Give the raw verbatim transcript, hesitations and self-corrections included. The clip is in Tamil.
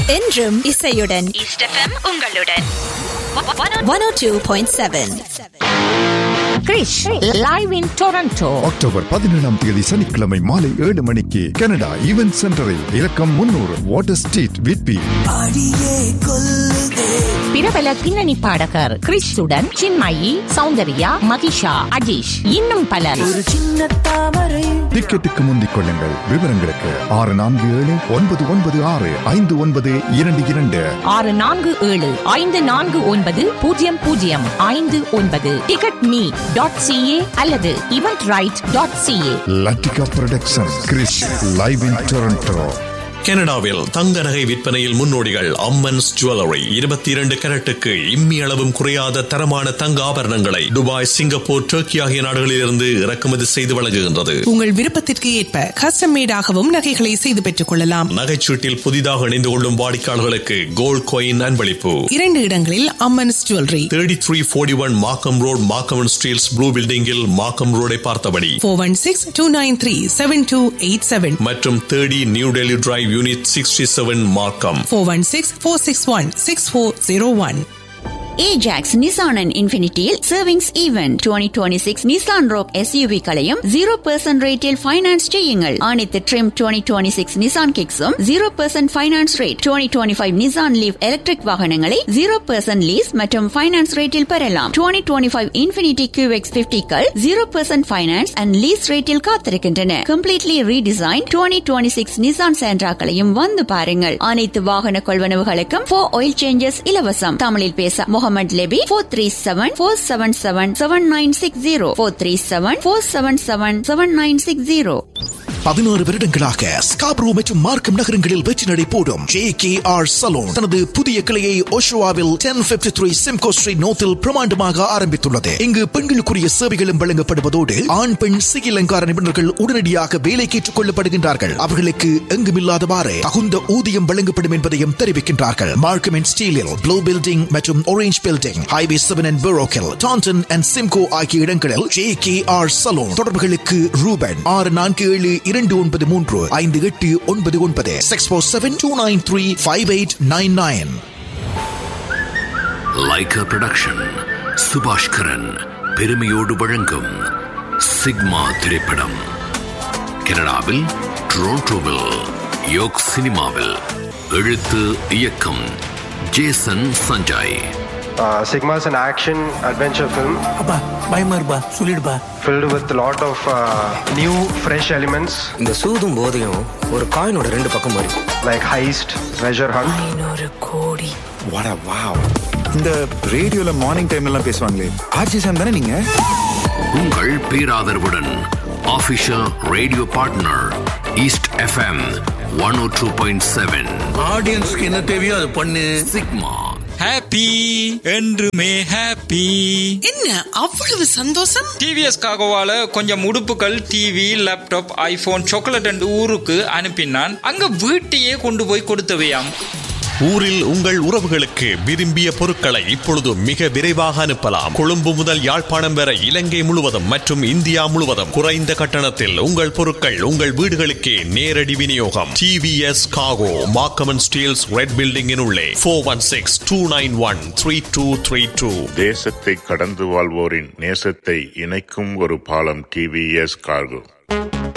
என்றும் இசையுடன் ஈஸ்ட் எஃப்எம் உங்களுடன் one oh two point seven. Girish live in Toronto October பதினேழாம் தேதி சனிக்கிழமை மாலை ஏழு மணிக்கு கனடா ஈவென்ட் சென்டரில் இலக்கம் முன்னூறு வாட்டர் ஸ்ட்ரீட் விட்பி. பிரபல பின்னணி பாடகர் கிறிஸ்துடன் சின்மயி, சௌந்தர்யா, மகிஷா, அஜீஷ் இன்னும் பலர். டிக்கெட்டுக்கு முந்திக் கொள்ளுங்கள். விவரங்களுக்கு ஆறு நான்கு ஏழு ஒன்பது ஒன்பது ஆறு ஐந்து ஒன்பது இரண்டு இரண்டு ஆறு நான்கு ஏழு ஐந்து நான்கு ஒன்பது பூஜ்ஜியம் பூஜ்ஜியம் ஐந்து ஒன்பது டிக்கெட் மீ டாட் சிஏ அல்லது event right dot CA. Latika production, Chris live in Toronto. கனடாவில் தங்க நகை விற்பனையில் முன்னோடிகள் அம்மன்ஸ் ஜுவல்லரி. இருபத்தி இரண்டு கரட்டுக்கு இம்மி அளவும் குறையாத தரமான தங்க ஆபரணங்களை துபாய், சிங்கப்பூர், டர்க்கி ஆகிய நாடுகளிலிருந்து இறக்குமதி செய்து வழங்குகின்றது. உங்கள் விருப்பத்திற்கு ஏற்ப கஸ்டம் மேடாகவும் நகைகளை செய்து பெற்றுக் கொள்ளலாம். நகைச்சீட்டில் புதிதாக இணைந்து கொள்ளும் வாடிக்கையாளர்களுக்கு கோல்ட் காயின் அன்பளிப்பு. இரண்டு இடங்களில் Ammans jewellery. Thirty three forty one மார்க்கம் road, Markham and Steeles blue பில்டிங்கில் மார்க்கம் ரோடை பார்த்தபடி. Four one six two nine three seven two eight seven மற்றும் thirty new Delhi drive unit sixty-seven Markham. four one six four six one six four zero one. Ajax Nissan and Infinityயில் savings event twenty twenty-six Nissan Rogue S U V களையும் zero percent ரேட்டில் ஃபைனான்ஸ் செய்யுங்கள். அனைத்து trim twenty twenty-six Nissan Kicks-உம் zero percent finance rate. twenty twenty-five Nissan Leaf electric வாகனங்களை zero percent லீஸ் மற்றும் ஃபைனான்ஸ் ரேட்டில் பெறலாம். twenty twenty-five Infinity Q X fifty-கள் zero percent finance and lease ரேட்டில் காத்திருக்கின்றன. Completely redesign twenty twenty-six Nissan Sentra-களையும் வந்து பாருங்கள். அனைத்து வாகன கொள்வனவுகளுக்கும் four oil changes இலவசம். தமிழில் பேச Mohammed Lebbe. four three seven four seven seven seven nine six zero four three seven four seven seven seven nine six zero. பதினாறு வருடங்களாக ஸ்காப்ரோ மற்றும் மார்க்கம் நகரங்களில் வெற்றி நடை போடும் ஜே கே ஆர் சலூன் தனது புதிய கிளையை ஓஷோவாவில் ten fifty-three சிம்கோ ஸ்ட்ரீட் நோத்தில் பிரமாண்டமாக ஆரம்பித்துள்ளது. இங்கு பெண்களுக்குரிய சேவைகளும் வழங்கப்படுவதோடு ஆண் பெண் சிகை அலங்கார நிபுணர்கள் உடனடியாக வேலைக்கு ஏற்றுக் கொள்ளப்படுகின்றார்கள். அவர்களுக்கு எங்குமில்லாதவாறு தகுந்த ஊதியம் வழங்கப்படும் என்பதையும் தெரிவிக்கின்றார்கள். மார்க்கம் அண்ட் ஸ்டீலில் ப்ளூ பில்டிங் மற்றும் orange building, highway seven and பெரோக்கில், Tandon and Simcoe ஆகிய இடங்களில் ஜே கே ஆர் சலூன். தொடர்புகளுக்கு ரூபன் ஆறு நான்கு ஏழு இரண்டு ஒன்பது மூன்று ஐந்து எட்டு ஒன்பது ஒன்பது six four seven two nine three five eight nine nine. Lyca production Subaskaran பெருமையோடு வழங்கும் சிக்மா திரைப்படம் கனடாவில் டொரண்டோவில் யோக் சினிமாவில். எழுத்து இயக்கம் Jason Sanjay. Uh, Sigma is an action adventure film. Abba, பயமார்பா சொல்லிடுபா. Filled with a lot of uh, new fresh elements. இந்த சூதும் போதையும் ஒரு காயினோட ரெண்டு பக்கம் மாதிரி. Like heist, treasure hunt. ஐநூறு கோடி. What a wow. இந்த ரேடியோல மார்னிங் டைம்ல எல்லாம் பேசுவாங்களே, ஆர்ஜி சாம் தானே நீங்க? உங்கள் பேராதரவுடன் official radio partner east FM one oh two point seven. ஆடியன்ஸ்க்கு என்ன தேவையோ அது பண்ணு. சிக்மா ஹாப்பி என்றுமே ஹாப்பி. என்ன அவ்வளவு சந்தோஷம்? டிவிஎஸ் காகோவால கொஞ்சம் உடுப்புகள், TV, laptop, iPhone, chocolate and ஊருக்கு அனுப்பினான். அங்க வீட்டையே கொண்டு போய் கொடுத்தவையாம். ஊரில் உங்கள் உறவுகளுக்கு விரும்பிய பொருட்களை இப்பொழுது மிக விரைவாக அனுப்பலாம். கொழும்பு முதல் யாழ்ப்பாணம் வரை இலங்கை முழுவதும் மற்றும் இந்தியா முழுவதும் குறைந்த கட்டணத்தில் உங்கள் பொருட்கள் உங்கள் வீடுகளுக்கே நேரடி விநியோகம். TVS Kaku, Markham and Steeles, red பில்டிங்கின் உள்ளே. four one six two nine one three two three two. தேசத்தை கடந்து வாழ்வோரின் நேசத்தை இணைக்கும் ஒரு பாலம் டிவிஎஸ் கார்கோ.